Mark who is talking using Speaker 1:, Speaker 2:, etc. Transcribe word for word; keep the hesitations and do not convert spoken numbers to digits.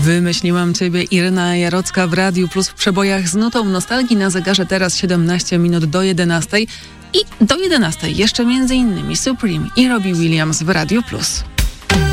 Speaker 1: Wymyśliłam Ciebie, Irena Jarocka w Radiu Plus w przebojach z nutą nostalgii. Na zegarze teraz siedemnaście minut do jedenastej. I do jedenastej jeszcze między innymi Supreme i Robbie Williams w Radiu Plus.